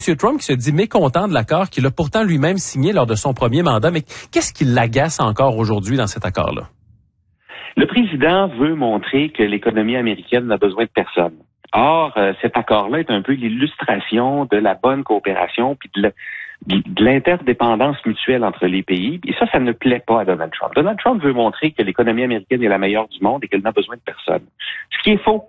M. Trump qui se dit mécontent de l'accord qu'il a pourtant lui-même signé lors de son premier mandat. Mais qu'est-ce qui l'agace encore aujourd'hui dans cet accord-là? Le président veut montrer que l'économie américaine n'a besoin de personne. Or, cet accord-là est un peu l'illustration de la bonne coopération puis de l'interdépendance mutuelle entre les pays. Et ça ne plaît pas à Donald Trump. Donald Trump veut montrer que l'économie américaine est la meilleure du monde et qu'elle n'a besoin de personne. Ce qui est faux.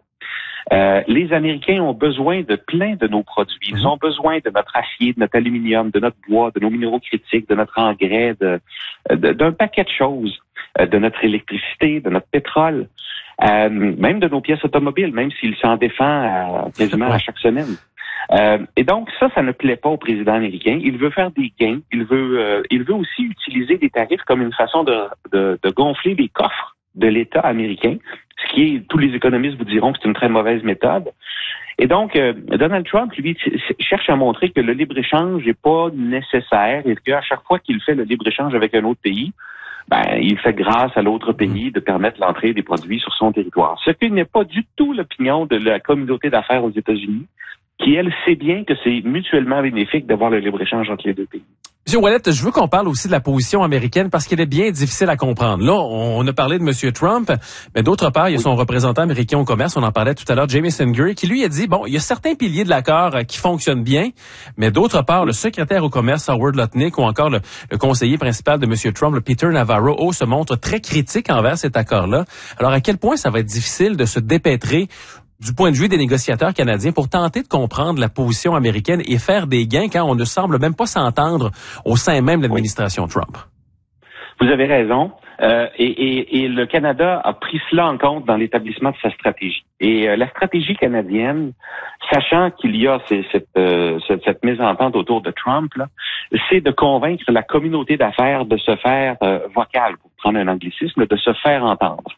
Les Américains ont besoin de plein de nos produits. Ils ont besoin de notre acier, de notre aluminium, de notre bois, de nos minéraux critiques, de notre engrais, d'un paquet de choses, de notre électricité, de notre pétrole, même de nos pièces automobiles, même s'il s'en défend quasiment à chaque semaine. Et donc, ça ne plaît pas au président américain. Il veut faire des gains. Il veut aussi utiliser des tarifs comme une façon de gonfler les coffres de l'État américain, ce qui est, tous les économistes vous diront que c'est une très mauvaise méthode. Et donc, Donald Trump, lui, cherche à montrer que le libre-échange n'est pas nécessaire et qu'à chaque fois qu'il fait le libre-échange avec un autre pays, il fait grâce à l'autre pays de permettre l'entrée des produits sur son territoire. Ce qui n'est pas du tout l'opinion de la communauté d'affaires aux États-Unis, qui, elle, sait bien que c'est mutuellement bénéfique d'avoir le libre-échange entre les deux pays. Monsieur Ouellet, je veux qu'on parle aussi de la position américaine parce qu'elle est bien difficile à comprendre. Là, on a parlé de M. Trump, mais d'autre part, il y a son représentant américain au commerce, on en parlait tout à l'heure, Jamieson Greer, qui lui a dit, il y a certains piliers de l'accord qui fonctionnent bien, mais d'autre part, le secrétaire au commerce, Howard Lutnick, ou encore le conseiller principal de M. Trump, le Peter Navarro, se montre très critique envers cet accord-là. Alors, à quel point ça va être difficile de se dépêtrer du point de vue des négociateurs canadiens pour tenter de comprendre la position américaine et faire des gains quand on ne semble même pas s'entendre au sein même de l'administration Trump? Vous avez raison. Et le Canada a pris cela en compte dans l'établissement de sa stratégie. Et la stratégie canadienne, sachant qu'il y a cette mésentente autour de Trump, là, c'est de convaincre la communauté d'affaires de se faire vocale, pour prendre un anglicisme, de se faire entendre.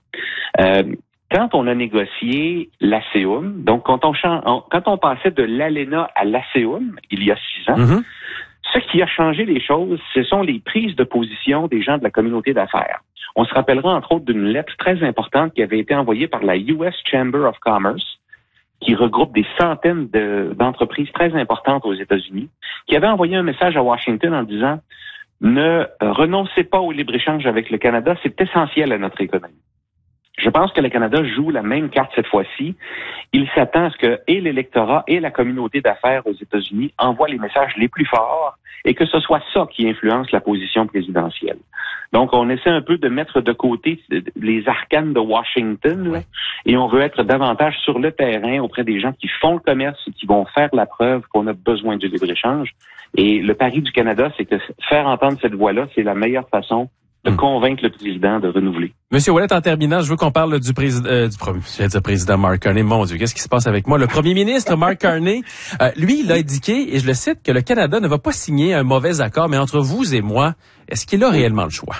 Quand on a négocié l'ASEUM, donc quand on passait de l'ALENA à l'ASEUM, il y a 6 ans, ce qui a changé les choses, ce sont les prises de position des gens de la communauté d'affaires. On se rappellera entre autres d'une lettre très importante qui avait été envoyée par la US Chamber of Commerce, qui regroupe des centaines d'entreprises très importantes aux États-Unis, qui avait envoyé un message à Washington en disant « Ne renoncez pas au libre-échange avec le Canada, c'est essentiel à notre économie. » Je pense que le Canada joue la même carte cette fois-ci. Il s'attend à ce que et l'électorat et la communauté d'affaires aux États-Unis envoient les messages les plus forts et que ce soit ça qui influence la position présidentielle. Donc, on essaie un peu de mettre de côté les arcanes de Washington là, et on veut être davantage sur le terrain auprès des gens qui font le commerce et qui vont faire la preuve qu'on a besoin du libre-échange. Et le pari du Canada, c'est que faire entendre cette voix-là, c'est la meilleure façon de convaincre le président de renouveler. Monsieur Ouellet, en terminant, je veux qu'on parle du président Mark Carney. Mon Dieu, qu'est-ce qui se passe avec moi? Le premier ministre Mark Carney, lui, il a indiqué, et je le cite, que le Canada ne va pas signer un mauvais accord, mais entre vous et moi, est-ce qu'il a réellement le choix?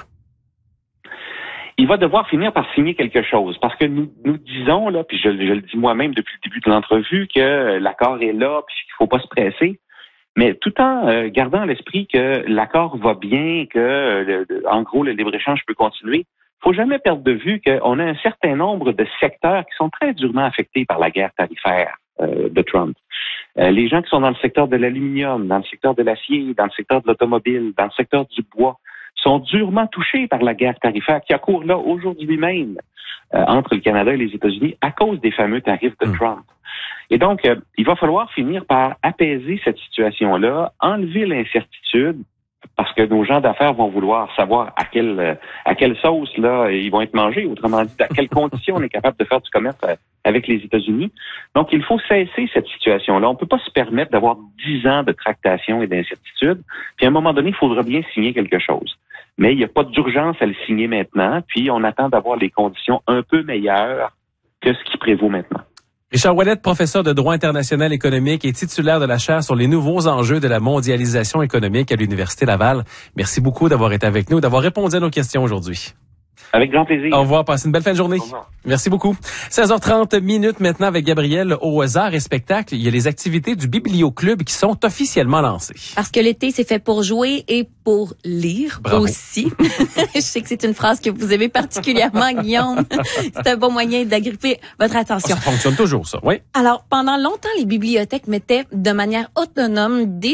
Il va devoir finir par signer quelque chose, parce que nous disons, là, puis je le dis moi-même depuis le début de l'entrevue, que l'accord est là, puis qu'il faut pas se presser. Mais tout en gardant à l'esprit que l'accord va bien, que en gros le libre-échange peut continuer, faut jamais perdre de vue qu'on a un certain nombre de secteurs qui sont très durement affectés par la guerre tarifaire de Trump. Les gens qui sont dans le secteur de l'aluminium, dans le secteur de l'acier, dans le secteur de l'automobile, dans le secteur du bois, sont durement touchés par la guerre tarifaire qui a cours là aujourd'hui même entre le Canada et les États-Unis à cause des fameux tarifs de Trump. Et donc, il va falloir finir par apaiser cette situation-là, enlever l'incertitude, parce que nos gens d'affaires vont vouloir savoir à quelle sauce là ils vont être mangés, autrement dit, à quelles conditions on est capable de faire du commerce avec les États-Unis. Donc, il faut cesser cette situation-là. On peut pas se permettre d'avoir 10 ans de tractation et d'incertitude. Puis à un moment donné, il faudra bien signer quelque chose. Mais il n'y a pas d'urgence à le signer maintenant, puis on attend d'avoir les conditions un peu meilleures que ce qui prévaut maintenant. Richard Ouellet, professeur de droit international économique et titulaire de la chaire sur les nouveaux enjeux de la mondialisation économique à l'Université Laval. Merci beaucoup d'avoir été avec nous et d'avoir répondu à nos questions aujourd'hui. Avec grand plaisir. Au revoir. Passez une belle fin de journée. Merci beaucoup. 16h30 minutes maintenant avec Gabrielle. Au hasard et spectacle, il y a les activités du Biblioclub qui sont officiellement lancées. Parce que l'été, c'est fait pour jouer et pour lire. Bravo. Aussi. Je sais que c'est une phrase que vous aimez particulièrement, Guillaume. C'est un bon moyen d'agripper votre attention. Ça fonctionne toujours, ça. Oui. Alors, pendant longtemps, les bibliothèques mettaient de manière autonome des